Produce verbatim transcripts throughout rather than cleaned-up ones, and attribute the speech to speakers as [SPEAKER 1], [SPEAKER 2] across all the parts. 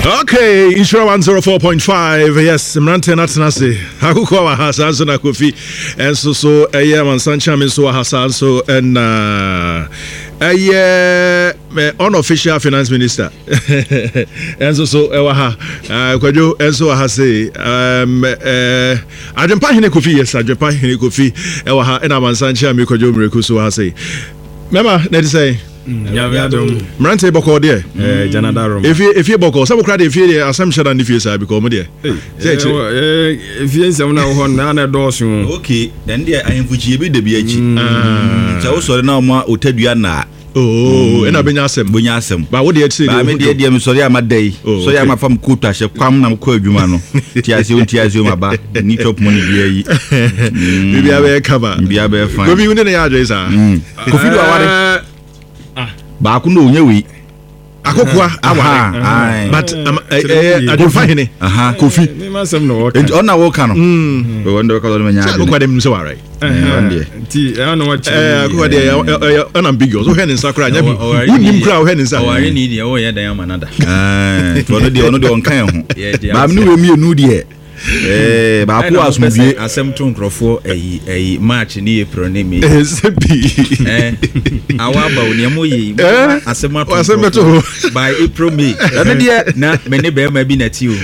[SPEAKER 1] Okay, Insura one oh four point five. Yes, Mrante Natanasi. Hakuko Hasan na Kofi. And so so a year man Sancham so Hassan so and uh a year unofficial finance minister. And so so Ewaha uh Kwajo and so Hase um uh Ajempa Hine Kofi, yes, Ajempa Hine Kofi Ewaha and Aman Sancham Kwajo Mreku so Hase. Remember, let say
[SPEAKER 2] ya ya dum
[SPEAKER 1] Mrante boko there
[SPEAKER 2] eh janadaro
[SPEAKER 1] if you if you boko some crowd if you assumption and if you say because there
[SPEAKER 2] eh if you say na ho na na dosu
[SPEAKER 3] okay then there I mfuchi bi de bi achi ah so so na ma otadua na
[SPEAKER 1] oh ena benya asem
[SPEAKER 3] benya asem
[SPEAKER 1] ba wo de say
[SPEAKER 3] ba me de de me sorry amadai so ya ma fam kuta hye kwam na ko adwuma no tiase on tiase o ma ba ni top money bi yi
[SPEAKER 1] bibia be cover
[SPEAKER 3] bibia be fine
[SPEAKER 1] go bi woni na ya address ah
[SPEAKER 3] Kofi do aware ba ku no onye wi
[SPEAKER 1] akokwa aware but eh Ajempa Hine
[SPEAKER 3] aha Kofi
[SPEAKER 2] me ma sem no work
[SPEAKER 3] on na work no mm we wonder ka do me nya
[SPEAKER 1] akokwa dem so ware
[SPEAKER 2] eh ti e no watch
[SPEAKER 1] eh akokwa de an ambiguous o he ni sakra nya bi unim kra o he ni sakra
[SPEAKER 4] aware ni de o ye dan amanada
[SPEAKER 3] eh to no de ono de on kan ho ba me no we mi enu de eh ba ko asumdie
[SPEAKER 4] asem to nkrofo eyi eyi match ni April ni me
[SPEAKER 1] eh
[SPEAKER 4] awa ba oni amoyi asem ato
[SPEAKER 1] asem to
[SPEAKER 4] by April May
[SPEAKER 3] na de
[SPEAKER 4] na me ne be ma bi na ti o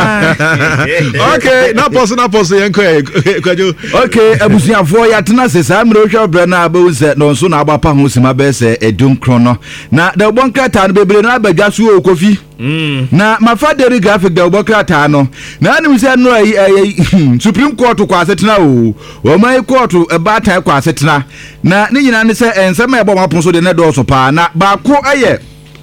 [SPEAKER 1] okay na pause na pause yen kwajo
[SPEAKER 3] okay abusuafo ya tena se sa mre hwa bra na ba unse no so na agbapa ho sima be se edun krono na da bonkrata no bebre na abadwa so o Kofi na mafaderi graphic da bonkrata no na anim se no Supreme Court kwa asetena o o mai court e ba tan kwa asetena na ni nyina ne se ensema e bo mapon so de ne do so pa na ba ko aye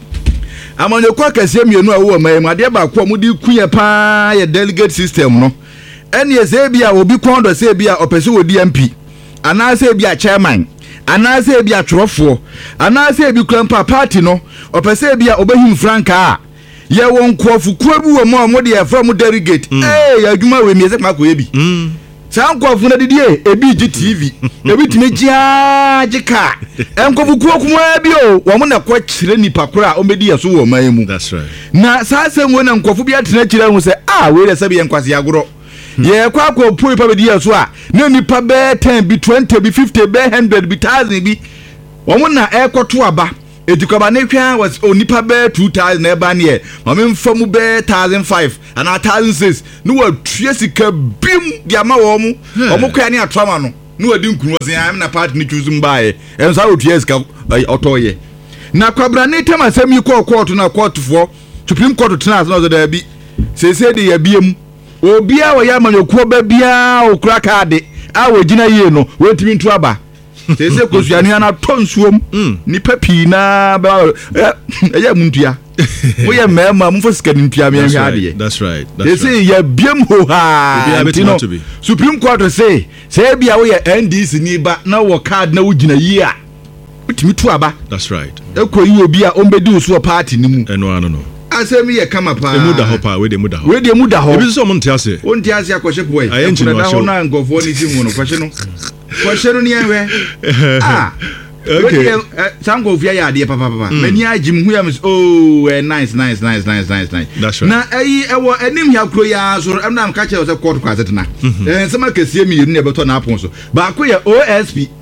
[SPEAKER 3] amanyo kwa kase mienu a wo mai made ba ko mudi kuye pa ye delegate system no ene ye se bia obi kondo se bia opese wo D M P ana se bia chairman ana se bia trofo ana se bi krampa party no opese bia obahim franka a ye won kofu kwabu wo mo mo de e from delegate eh ya adwuma we mieze kwa koye bi san kofu na didie ebi ji T V ebi timi gia jika en kofu kuokuma bi o wo mo na kwa kire nipa kora o medi yeso wo man mu
[SPEAKER 1] that's right
[SPEAKER 3] na sa sem wo na kofu bi atena kire hu se ah we le se bi en kwase agoro ye kwa kwa poi pa medi yeso a na nipa be ten bi twenty bi fifty be one hundred bi one thousand bi wo mo na e koto aba Edukaba ne twa was onipa be two thousand na ba ne ma me mfamu be one thousand five and one thousand six no wa tue sika bim dia ma wo mu o mu kwa ne atwama no no wadi nkunu wo am na part ni choose mbae en so tue sika otoye na kwabra ne tema sami ko court na court fo Supreme Court tena no da bi sese de ya biem obia wo ya manyokuo ba bia o kura card a wo gina yie no wo timi ntu aba sese kosuani ana tonsuom ni papi na ba eya muntua wo ye mema mfo sika ntua me hwa de
[SPEAKER 1] that's right that's right
[SPEAKER 3] sese ya biem ho ha Supreme Court say say bia wo ye N D C ni ba na wo card na wo gina yi a utimi tu aba
[SPEAKER 1] that's right
[SPEAKER 3] ekoyi obi a ombedi uso party ni mu
[SPEAKER 1] eno ano no
[SPEAKER 3] asemi ye kama pa
[SPEAKER 1] emu da ho pa we de mu da ho
[SPEAKER 3] we de mu da ho
[SPEAKER 1] ebi so mo ntiase
[SPEAKER 3] o ntiase akwhye boy
[SPEAKER 1] ayenchi no
[SPEAKER 3] ho na ngofo ni timu no kwhye no kwhye no ni enwe ah okay sango via ya de papa papa mani agim hu ya oh nice nice nice nice nice nice
[SPEAKER 1] that's right
[SPEAKER 3] na ayi ewo anim ya kro ya so am na ka che se court kwa setena eh sema kese mi yiri ne beto na apon so ba ko ya O S P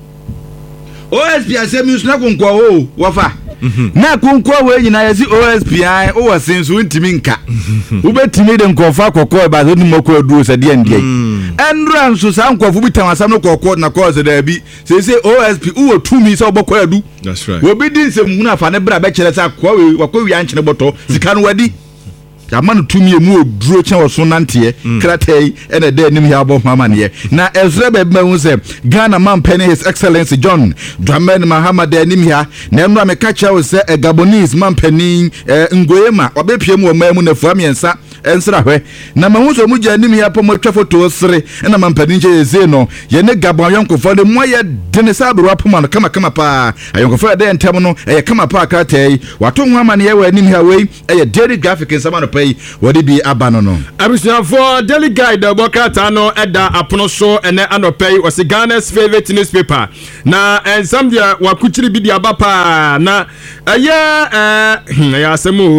[SPEAKER 3] O S P asemi usna konkwa o wafa na konkwa we nyina yesi O S P ai o wasenso ntimi nka wo betimi de nkofa kokko ba so nimako adu se de ndie enran so san kofu bi tamasam no kokko na ko se da bi se se O S P wo tumi se obokko adu
[SPEAKER 1] that's right
[SPEAKER 3] wo bi din se muna fa ne bra be kire sa ko we wakko wi anchene boto sika no wadi Yamanu tumi emu oduro chen wo so nante kratai ene de nim ya bo mama ne na Ezra be be hu se Ghana man penny his excellency John Dramani Mahama de nim ya na emra me ka cha wo se Gabonese man penny Ngoyema obepie mu mamu na fuam yensa ensra hwe na mahu so mu ja nim ya pomo twa foto sere na man penny je ze no ye ne Gabon yonkofo de mo ye de ne sabro apoma no kama kama pa ayonkofo de entem no e kama pa kratai wato hu ama ne ye wa nim ya we e daily graphic nsama no what did be abano no
[SPEAKER 2] abusia for daily guide the bokata no eda apono so ene anopay was Ghana's favorite newspaper na and some dia wakuchiri bi dia bapa na aya eh ya asemu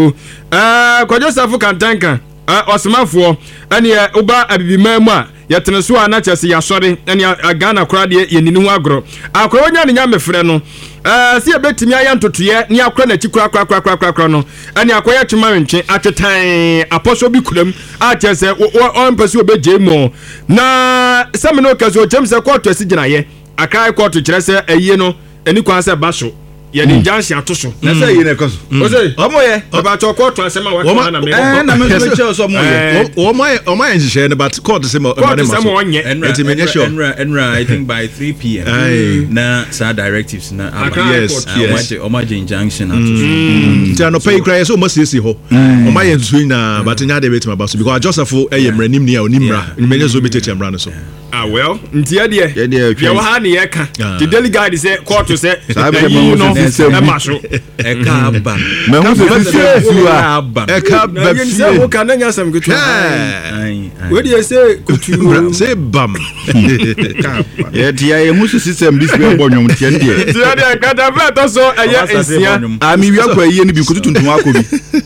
[SPEAKER 2] eh kwa Joseph Kantanka osmafo ene uba abibimamu a yetene so ana chese yasore ene Ghana kora de yenini hu agro akora onya ne nya mefre no eh se ebetimi aya ntotoye ne akora na chikura kura kura kura kura no ene akoya twema ntwe atetan aposo bi kuram a chese on pese obeje mo na semino kazo chemse court asigina ye akai court kire se ayi no eni kwan se baso ye ni jansi atoso
[SPEAKER 3] na say ye ne koso
[SPEAKER 2] o say
[SPEAKER 3] omo ye
[SPEAKER 2] ba cho court asema wa kana na me
[SPEAKER 3] eh na me so so omo ye
[SPEAKER 1] omo omo ye nhye ne but court se mo
[SPEAKER 2] court se mo onye
[SPEAKER 4] enra enra I think by three p m na sa directives na
[SPEAKER 1] yes yes
[SPEAKER 4] omo injunction atoso
[SPEAKER 1] ntia no pay cry so mo sisi ho omo ye nsu na but nya de betima baso because Joseph eh mranim ni a onimra ni menye so beteche mra no so
[SPEAKER 2] ah well ntia de ye wa ha ne ye ka the daily guide say court say no e ma so
[SPEAKER 4] e ka ba
[SPEAKER 3] me hu se se a
[SPEAKER 1] e ka ba
[SPEAKER 2] fi se wo kan nya sam kutu we dey say kutu
[SPEAKER 1] say bam
[SPEAKER 3] ye dia ye hu system this way bonwom tie ndie
[SPEAKER 2] dia de ka da fa to so eye ensia
[SPEAKER 3] ami wi akwa ye ni bi kutu tuntum akobi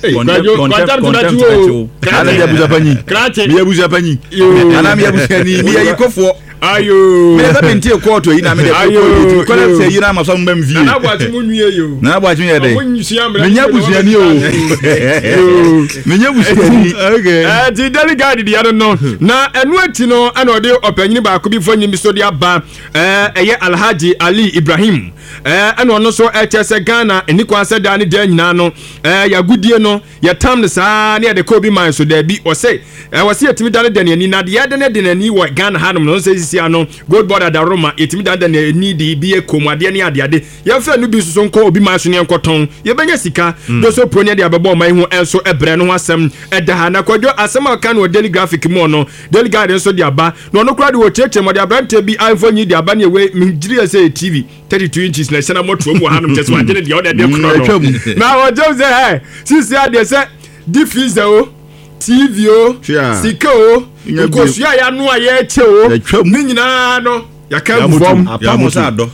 [SPEAKER 3] ana ya buza panyi mi ya buza panyi ana mi ya buza ni mi ya kofo
[SPEAKER 2] ayo
[SPEAKER 3] me da binti e court yi na me de ko ko se yi na ma so mbam vie
[SPEAKER 2] na bwa ti munwie yo
[SPEAKER 3] na bwa ti ye de me nya buza ni o me nya buza ni okay
[SPEAKER 2] eh di delegate di ado no na enu ati no ana ode opanyin ba ko bi fo nyim so di aba eh eye Alhaji Ali Ibrahim eh ana ono so e chese Ghana eni kwa se da ni da nyina no eh ya gudie no ya tam ne sa ne de ko bi man so da bi o se eh wo se yetimi da ne da ne ni na de ya de ne de ne ni wo Ghana hanum no se sisi ano gold border da Roma yetimi da de ne ni de bi e komade ne ade ade ya fa no bi so nko obi man so ne nkoton ye benya sika do so pro ne de abebo man hu enso ebre no asem eda ha na kwadwo asem aka no daily graphic mo no daily guide so de aba no no kra de wo cheche mo de abrante bi iPhone yi de aba ne we mjiri say T V thirty-two inches na sena moto mo hanum just wa de de order de kro no na wo jo say hey sisi ade say diffuser o T V o sika o nkosua ya no aye che o ni nyina no ya ka gufom
[SPEAKER 3] apamo sa do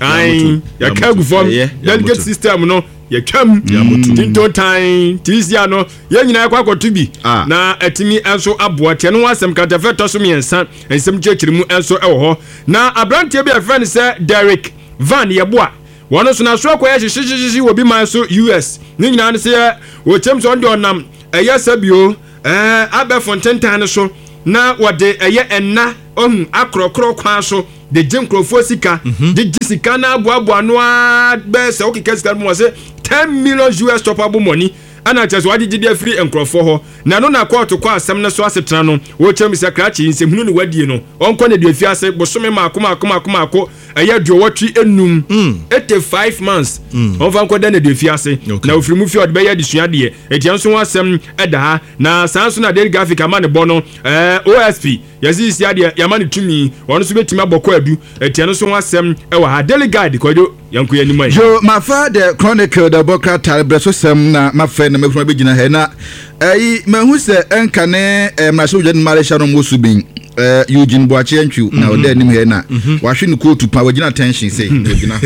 [SPEAKER 2] ya ka gufom delegate system no ya twam tinto time tisia no ya nyina kwa kwato bi na atimi enso aboa te no asem ka tefe to so miensa ensem chechiri mu enso e wo ho na abrante bi a friend say Derek Van Yeboa wono so na so kwa ya hihihihih wo bi man so U S ni nyina ne say wo chem so ndo onam eya sabio eh abe Fontaine so na wode eye enna ohun akrokro kwa so de jenkrofo sika de jisika na aboabo no a be se okike sika mo se ten million U S topable money ana cheso wadi de free enkrofo ho na no na court kwa asem na so asetra no wo chem se krachi nsehunu ne wadie no onko ne de fiase bosome maako maako maako maako eye duo watri enum eighty-five months on van ko de ne de fiase na ofrimu fi od be ya disua de etian so asem eda ha na sanso na daily graphic amane bono eh O S P yazi sia de yamane tumi wono so betima bokọ adu etian so asem e wa ha daily guide kodo yanko yanimai
[SPEAKER 3] jo mafa the chronicle the boka talbreso sem na mafa na mefuna begina he na eh mahu se enka ne mraso jan malaysia no mosubin eh Eugene Boache Antwu na oda nim he na wa hwe ne kotu pa wagina attention say wagina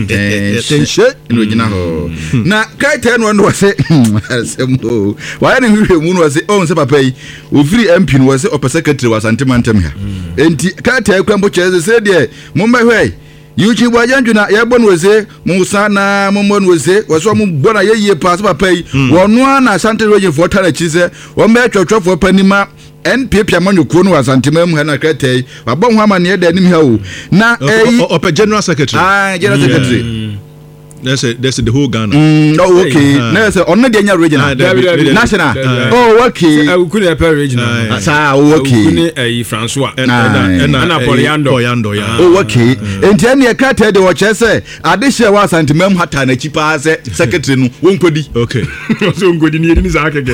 [SPEAKER 3] eh tension wagina ho na kai ten no no say sem ho wa ne hwe mu no say oh se papa yi ofiri M P no say op secretary wa santimantem ha enti kai ten kwambo cheze say de mo mbehwe YouTube wajanju na yebon weze musa na momon weze waso mu bona yeye pass papa yi wonu na Asante region for tara chize wo me twotwo for panima N P P amanyuko no Asante mu na kretei wabon ho amane da nim ha o na eh
[SPEAKER 1] ope general secretary
[SPEAKER 3] ah general secretary
[SPEAKER 1] That's a, that's a, the whole Ghana.
[SPEAKER 3] Mm, oh, okay. Uh, no, sir. On the regional, uh, national. Uh, oh, okay.
[SPEAKER 2] I will couldn't appear regional.
[SPEAKER 3] Ah, uh, oh, okay.
[SPEAKER 2] Uh, Francois
[SPEAKER 1] and and and
[SPEAKER 2] Poliando.
[SPEAKER 1] Poliando, yeah.
[SPEAKER 3] Oh, okay. And then you can't tell the watcher say, I did share was anti mem hat and a cheaper as a secretary. Won't put it.
[SPEAKER 1] Okay.
[SPEAKER 2] So good in his again.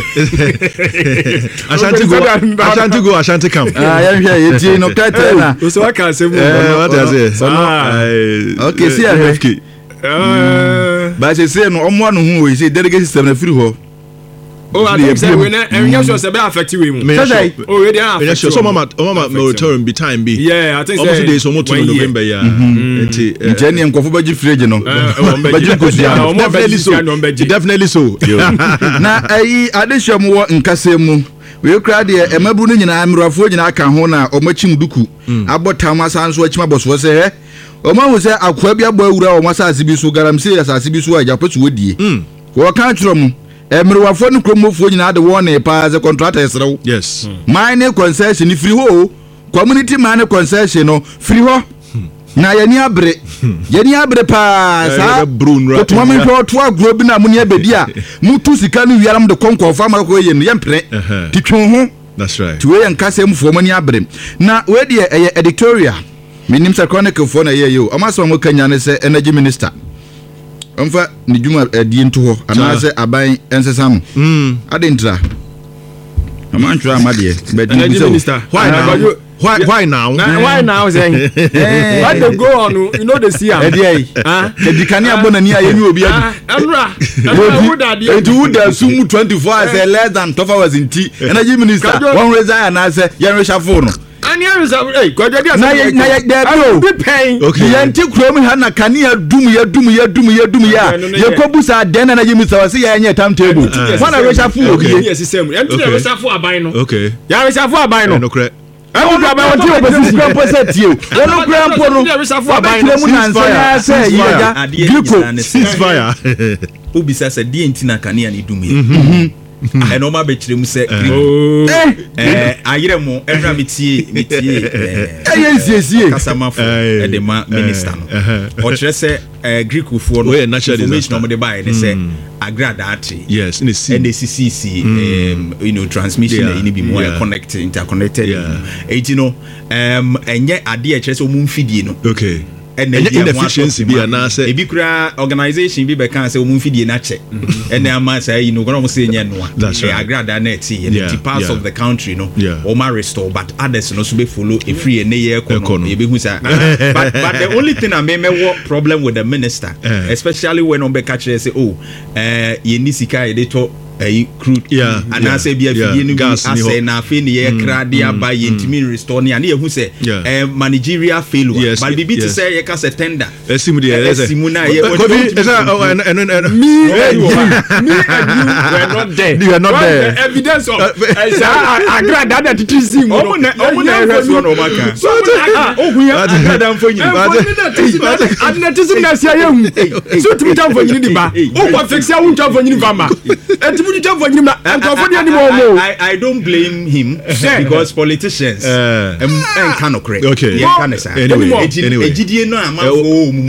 [SPEAKER 1] Ashanti go. Ashanti go. Ashanti come.
[SPEAKER 3] Ah, yeah, yeah. You know, can't tell.
[SPEAKER 2] So I can't say
[SPEAKER 1] what I say.
[SPEAKER 3] Okay, see, I have. Uh, but I say no omo no hu we say delegate system na free ho
[SPEAKER 2] Oh, I think say we na enye so say be affect we mu.
[SPEAKER 1] Say
[SPEAKER 2] oh we dey affect.
[SPEAKER 1] So mama mama no return be time be.
[SPEAKER 2] Yeah, I think say
[SPEAKER 1] almost days almost to November ya.
[SPEAKER 3] Enti enti nkofo baji fridge no. Baji kosia.
[SPEAKER 1] Definitely so. Definitely so.
[SPEAKER 3] Na ayi adehwem wo nkase mu. We kra de emabru no nyina amrafo nyina aka ho na omachim duku. Abotam asanso achima boso se he. Oma hu se akwa bia bo awura o masase bi so garamse asase bi so ajapetu wodie. Wo kan kiro mu emrewafo no kromofo nyina de won pa as a contractors rew.
[SPEAKER 1] Yes.
[SPEAKER 3] Mine concession free ho. Community mine concession no free ho. Na yani abre. Yani abre pa sa. To mama nto to agro bi na mu ne abedi a mutu sika no wiaram de konko fa ma ko ye no yempre. Titwon ho.
[SPEAKER 1] That's right.
[SPEAKER 3] To we nkasem fo mani abre. Na we de editorial. Minim sa chronicle fo na ye yo. Amaso mo kanya ne se energy minister. Omfa ni djuma edi nto ho ana se aban ensesam. Mm. Adentra. Amantwa amade.
[SPEAKER 2] Energy minister.
[SPEAKER 1] Why now? Why why now?
[SPEAKER 2] Nah, why now say? Why they go on? You know the see am.
[SPEAKER 3] Ah, the can abona ni aye ni obi adi.
[SPEAKER 2] Amra.
[SPEAKER 3] It would assume twenty-four as a less than twelve hours in tea. Energy minister one resign and say yen reshuffle no.
[SPEAKER 2] Ani reshuffle eh kwaje dia
[SPEAKER 3] na na ya dey
[SPEAKER 2] be paying.
[SPEAKER 3] Okay. Yen ti krom ha na kan ya dum ya dum ya dum ya dum ya. Ye ko busa den na energy minister say ya yen timetable. One reshuffle obi.
[SPEAKER 2] Yes system. Yen ti reshuffle aban no.
[SPEAKER 1] Okay.
[SPEAKER 2] Ya reshuffle aban no.
[SPEAKER 1] No correct.
[SPEAKER 3] I want to buy one opposition composite you. One grand pono.
[SPEAKER 1] Ceasefire.
[SPEAKER 4] Ubisa said the intina kania ni dumi. And Oma Betrim said, eh, I get a more every metie, metie,
[SPEAKER 3] yes, yes, yes,
[SPEAKER 4] Casama for the minister. Or just say, Greek with for
[SPEAKER 1] natural
[SPEAKER 4] information on the buy, they say, Agradati.
[SPEAKER 1] Yes, in the C.
[SPEAKER 4] And the C C C, you know, transmission, and be more connected, interconnected. You know, um, and yet a dear chess or moon feeding.
[SPEAKER 1] Okay.
[SPEAKER 4] And
[SPEAKER 1] then inefficiency be an answer.
[SPEAKER 4] If you create organization, be can say we feed na check. And then I say you know gonna say no.
[SPEAKER 1] That's right.
[SPEAKER 4] I agree that net see and parts of the country no. Or my restore, but others no so be follow a free and year economy. But but the only thing I may what problem with the minister, especially when on be catch say oh, uh, you need sika they talk. A crude,
[SPEAKER 1] yeah,
[SPEAKER 4] and I say, be a few gas, I say, na fin ye cradia by intimi restore, and who say, a managerial failure. Yes, but the bit to say, a cast a tender.
[SPEAKER 1] A simula,
[SPEAKER 2] Simuna, me, me, and you were not there.
[SPEAKER 3] You are not there.
[SPEAKER 2] Evidence of I glad that it is him. Oh, so oh, we are done for you. I'm not so to be done for you. Oh, what fix I won't have for you, Vama.
[SPEAKER 4] I, I don't blame him because politicians uh, um, cannot correct.
[SPEAKER 1] Okay.
[SPEAKER 4] Yeah,
[SPEAKER 1] anyway, anyway.